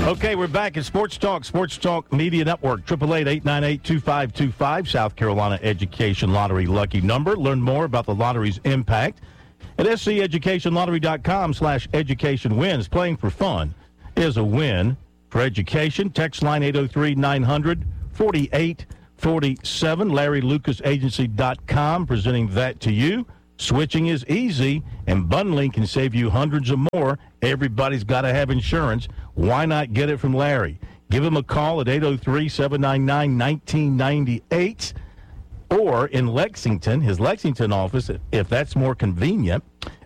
Okay, we're back at Sports Talk Media Network, 888-898-2525, South Carolina Education Lottery lucky number. Learn more about the lottery's impact at sceducationlottery.com/educationwins. Playing for fun is a win for education. Text line 803-900-4847. LarryLucasAgency.com presenting that to you. Switching is easy, and bundling can save you hundreds or more. Everybody's got to have insurance. Why not get it from Larry? Give him a call at 803-799-1998, or in Lexington, his Lexington office, if that's more convenient,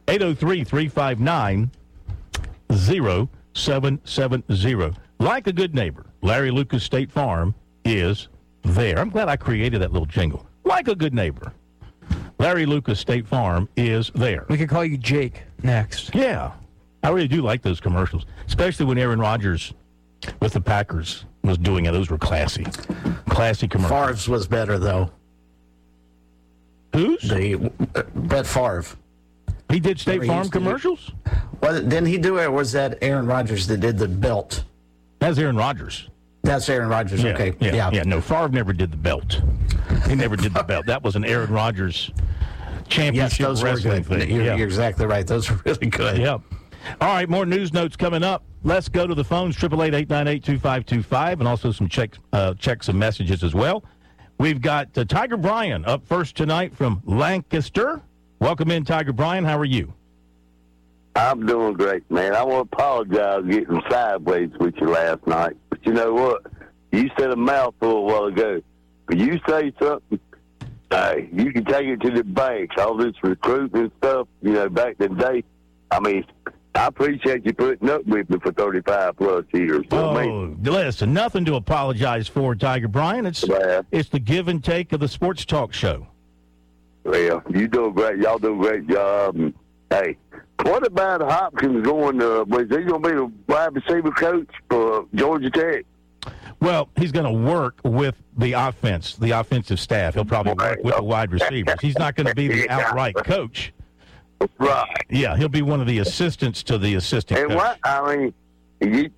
803-359-0770. Like a good neighbor, Larry Lucas State Farm is there. I'm glad I created that little jingle. Like a good neighbor, Larry Lucas State Farm is there. We could call you Jake next. Yeah. I really do like those commercials, especially when Aaron Rodgers with the Packers was doing it. Those were classy. Classy commercials. Favre's was better, though. Whose? Brett Favre. He did State Farm commercials? Well, didn't he do it, or was that Aaron Rodgers that did the belt? That's Aaron Rodgers. That's Aaron Rodgers, Yeah, okay. Yeah, no, Favre never did the belt. He never did the belt. That was an Aaron Rodgers championship Yes, those were wrestling good. thing. You're exactly right. Those were really good. Yep. All right, more news notes coming up. Let's go to the phones, 888-898-2525, and also some checks and messages as well. We've got Tiger Bryan up first tonight from Lancaster. Welcome in, Tiger Bryan. How are you? I'm doing great, man. I want to apologize getting sideways with you last night. But you know what? You said a mouthful a while ago. But you say something, you can take it to the bank. All this recruitment stuff, back in the day. I mean, I appreciate you putting up with me for 35-plus years. Listen, nothing to apologize for, Tiger Bryan. It's the give and take of the Sports Talk show. Well, you do great. Y'all do a great job. And, hey, what about Hopkins going to, was he going to be the wide receiver coach for Georgia Tech? Well, he's going to work with the offensive staff. He'll probably work with the wide receivers. He's not going to be the outright coach. Right. Yeah, he'll be one of the assistants to the assistant coach. And what, I mean, did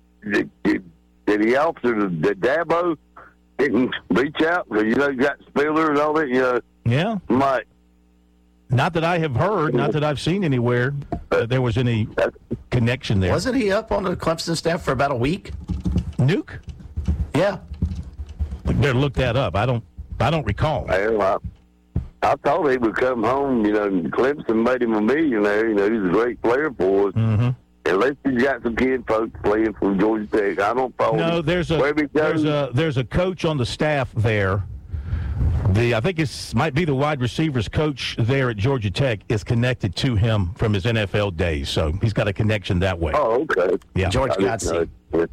he offer the Dabo didn't reach out? You got Spiller and all that, Yeah. Mike. Not that I have heard, not that I've seen anywhere that there was any connection there. Wasn't he up on the Clemson staff for about a week? Nuke? Yeah. Better look that up. I don't recall. I thought he would come home. Clemson made him a millionaire. He's a great player for us. Mm-hmm. Unless he's got some kid folks playing for Georgia Tech, I don't follow. No, there's a coach on the staff there. I think it might be the wide receivers coach there at Georgia Tech is connected to him from his NFL days, so he's got a connection that way. Oh, okay. Yeah, George Godsey. All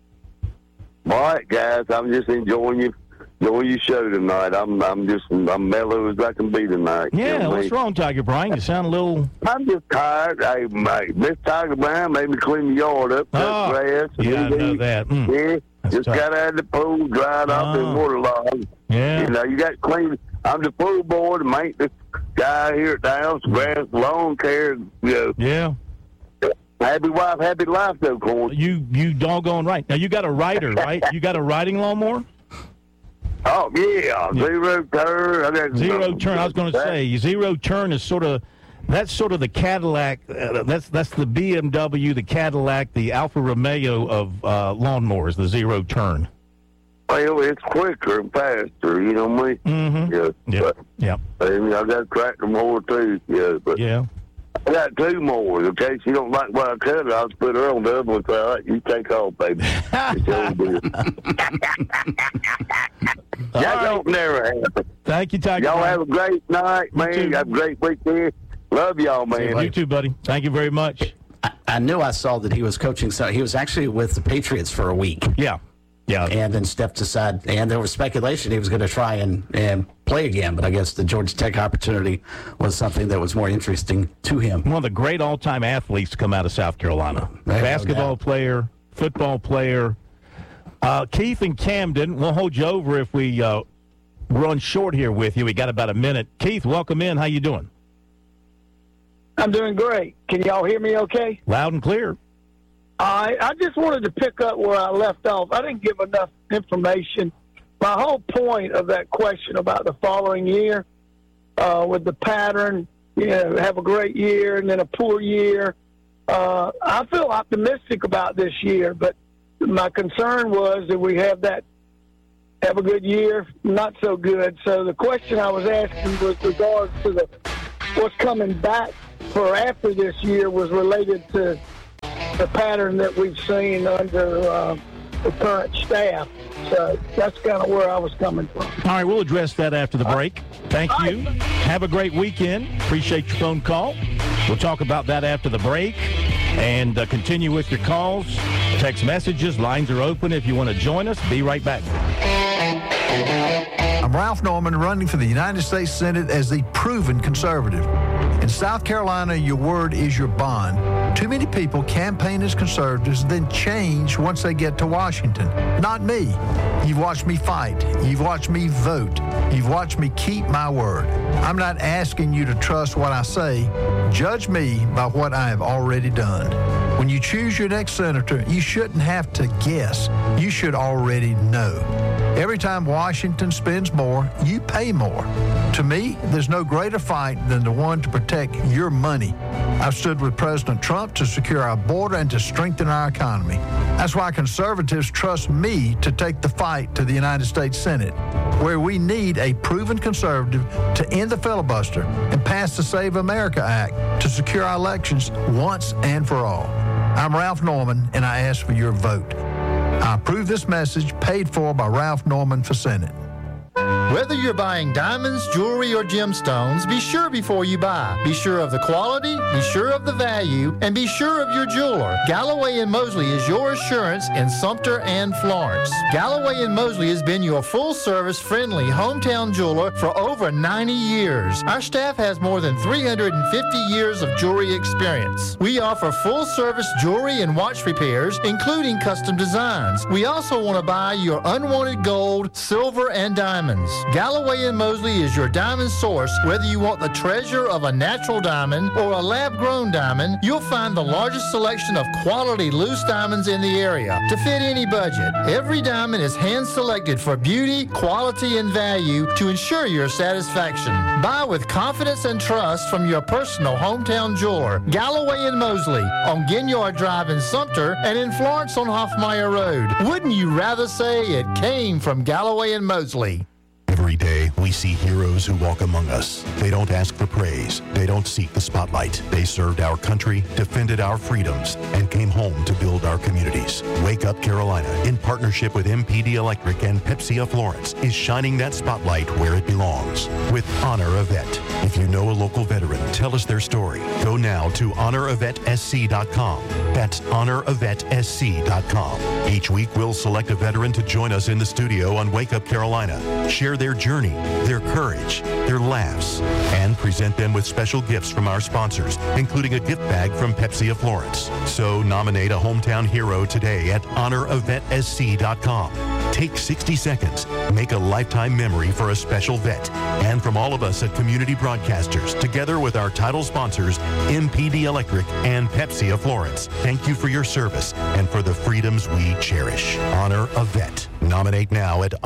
right, guys, I'm just enjoying your show tonight. I'm mellow as I can be tonight. Yeah, what's wrong, Tiger Bryan? You sound a little. I'm just tired. Hey, mate, Miss Tiger Bryan made me clean the yard up, cut grass. Yeah, I know that. Yeah, That's just tough. got out of the pool, dried off and waterlogged. Yeah. You got to clean. I'm the pool boy, the maintenance guy here at the house, grass, lawn care. Yeah. Happy wife, happy life, though, Corn. You doggone right. Now, you got a rider, right? You got a riding lawnmower? Oh, yeah. Zero turn. Zero turn. I was going to say, zero turn is that's sort of the Cadillac. That's the BMW, the Cadillac, the Alfa Romeo of lawnmowers, the zero turn. Well, it's quicker and faster, you know what I mean? Mm-hmm. Yeah. Yeah. And I got a tractor mower, too. Yeah. But Yeah. I got two mowers. In case you don't like what I cut, I'll just put her on the other one. So all right, you take off, baby. That don't never happen. Thank you, Tiger. Y'all Bryan. have a great night, man. too. Have a great weekend. Love y'all, man. You too, buddy. Thank you very much. I knew I saw that he was coaching. So he was actually with the Patriots for a week. Yeah. Yeah. And then stepped aside. And there was speculation he was going to try and play again. But I guess the Georgia Tech opportunity was something that was more interesting to him. One of the great all-time athletes to come out of South Carolina. Right, Basketball no doubt. player, football player. Keith and Camden, we'll hold you over if we run short here with you. We got about a minute. Keith, welcome in. How you doing? I'm doing great. Can y'all hear me okay? Loud and clear. I just wanted to pick up where I left off. I didn't give enough information. My whole point of that question about the following year, with the pattern, have a great year and then a poor year. I feel optimistic about this year, but my concern was that we have a good year, not so good. So the question I was asking with regards to what's coming back for after this year was related to the pattern that we've seen under the current staff. So that's kind of where I was coming from. All right, we'll address that after the break. Thank you. Have a great weekend. Appreciate your phone call. We'll talk about that after the break and continue with your calls, text messages. Lines are open if you want to join us. Be right back. I'm Ralph Norman, running for the United States Senate as the proven conservative. In South Carolina, your word is your bond. Too many people campaign as conservatives, then change once they get to Washington. Not me. You've watched me fight. You've watched me vote. You've watched me keep my word. I'm not asking you to trust what I say. Judge me by what I have already done. When you choose your next senator, you shouldn't have to guess. You should already know. Every time Washington spends more, you pay more. To me, there's no greater fight than the one to protect your money. I've stood with President Trump to secure our border and to strengthen our economy. That's why conservatives trust me to take the fight to the United States Senate, where we need a proven conservative to end the filibuster and pass the Save America Act to secure our elections once and for all. I'm Ralph Norman, and I ask for your vote. I approve this message, paid for by Ralph Norman for Senate. Whether you're buying diamonds, jewelry, or gemstones, be sure before you buy. Be sure of the quality, be sure of the value, and be sure of your jeweler. Galloway & Mosley is your assurance in Sumter and Florence. Galloway & Mosley has been your full-service, friendly hometown jeweler for over 90 years. Our staff has more than 350 years of jewelry experience. We offer full-service jewelry and watch repairs, including custom designs. We also want to buy your unwanted gold, silver, and diamonds. Galloway & Mosley is your diamond source. Whether you want the treasure of a natural diamond or a lab-grown diamond, you'll find the largest selection of quality loose diamonds in the area to fit any budget. Every diamond is hand-selected for beauty, quality, and value to ensure your satisfaction. Buy with confidence and trust from your personal hometown jeweler, Galloway & Mosley, on Ginyard Drive in Sumter and in Florence on Hoffmeyer Road. Wouldn't you rather say it came from Galloway & Mosley? Every day, we see heroes who walk among us. They don't ask for praise. They don't seek the spotlight. They served our country, defended our freedoms, and came home to build our communities. Wake Up Carolina, in partnership with MPD Electric and Pepsi of Florence, is shining that spotlight where it belongs with Honor a Vet. If you know a local veteran, tell us their story. Go now to honoravetSC.com. That's honoravetSC.com. Each week, we'll select a veteran to join us in the studio on Wake Up Carolina. Share their journey, their courage, their laughs, and present them with special gifts from our sponsors, including a gift bag from Pepsi of Florence. So nominate a hometown hero today at honoravetSC.com. Take 60 seconds. Make a lifetime memory for a special vet. And from all of us at Community Broadcasters, together with our title sponsors, MPD Electric and Pepsi of Florence, thank you for your service and for the freedoms we cherish. Honor a Vet. Nominate now at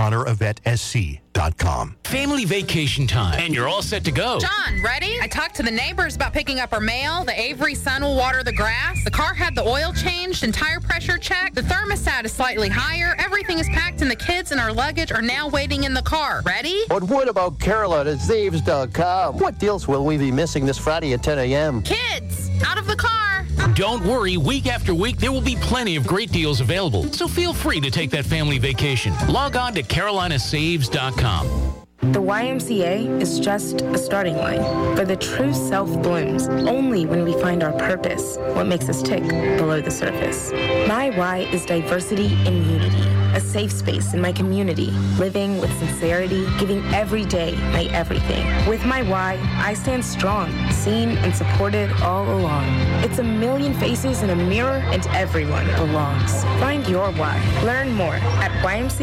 honoravetSC.com. Family vacation time, and you're all set to go. John, ready? I talked to the neighbors about picking up our mail. The Avery son will water the grass. The car had the oil changed and tire pressure checked. The thermostat is slightly higher. Everything is packed, and the kids and our luggage are now waiting in the car. Ready? But what about Carolina Zaves.com? What deals will we be missing this Friday at 10 a.m.? Kids, out of the car. Don't worry, week after week, there will be plenty of great deals available. So feel free to take that family vacation. Log on to carolinasaves.com. The YMCA is just a starting line, for the true self blooms only when we find our purpose, what makes us tick below the surface. My why is diversity and unity, a safe space in my community, living with sincerity, giving every day my everything. With my why, I stand strong, seen and supported all along. It's a million faces in a mirror, and everyone belongs. Find your why. Learn more at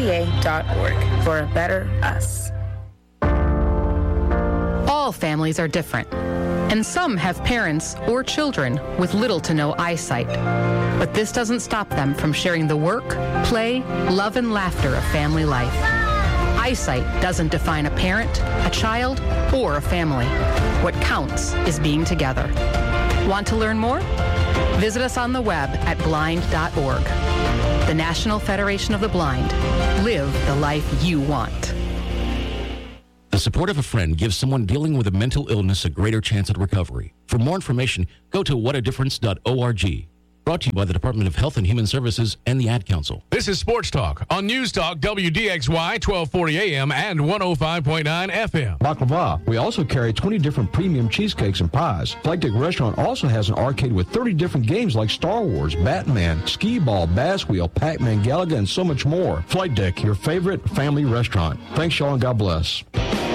ymca.org for a better us. All families are different, and and some have parents or children with little to no eyesight. But this doesn't stop them from sharing the work, play, love, and laughter of family life. Eyesight doesn't define a parent, a child, or a family. What counts is being together. Want to learn more? Visit us on the web at blind.org. The National Federation of the Blind. Live the life you want. The support of a friend gives someone dealing with a mental illness a greater chance at recovery. For more information, go to whatadifference.org. Brought to you by the Department of Health and Human Services and the Ad Council. This is Sports Talk on News Talk WDXY 1240 AM and 105.9 FM. Baklava. We also carry 20 different premium cheesecakes and pies. Flight Deck Restaurant also has an arcade with 30 different games like Star Wars, Batman, Skee Ball, Bass Wheel, Pac-Man, Galaga, and so much more. Flight Deck, your favorite family restaurant. Thanks, y'all, and God bless.